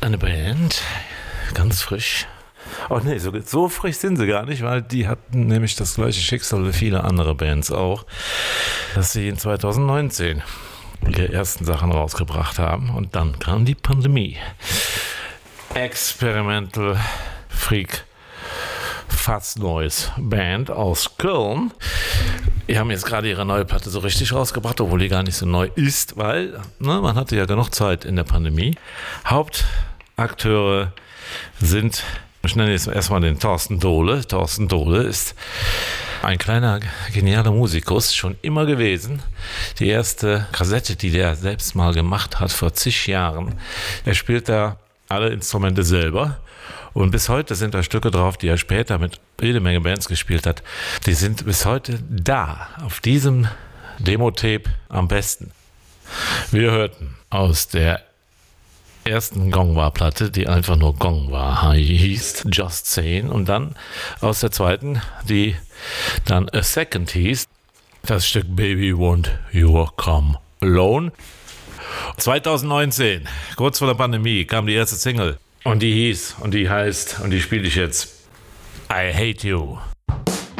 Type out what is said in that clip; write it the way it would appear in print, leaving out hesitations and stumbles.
eine Band, ganz frisch. Oh nee, so frisch sind sie gar nicht, weil die hatten nämlich das gleiche Schicksal wie viele andere Bands auch, dass sie in 2019 ihre ersten Sachen rausgebracht haben und dann kam die Pandemie. Experimental Freak Fast Noise Band aus Köln. Die haben jetzt gerade ihre neue Platte so richtig rausgebracht, obwohl die gar nicht so neu ist, weil man hatte ja genug Zeit in der Pandemie. Hauptakteure sind, ich nenne jetzt erstmal den Thorsten Dohle. Thorsten Dohle ist ein kleiner, genialer Musikus, schon immer gewesen. Die erste Kassette, die der selbst mal gemacht hat, vor zig Jahren. Er spielt da alle Instrumente selber. Und bis heute sind da Stücke drauf, die er später mit jede Menge Bands gespielt hat. Die sind bis heute da, auf diesem Demo-Tape am besten. Wir hörten aus der ersten Gongwa-Platte, die einfach nur Gongwa hieß, Just Saying. Und dann aus der zweiten, die dann A Second hieß, das Stück Baby Won't You Come Alone. 2019, kurz vor der Pandemie, kam die erste Single. Und die hieß, und die heißt, und die spiele ich jetzt, I Hate You.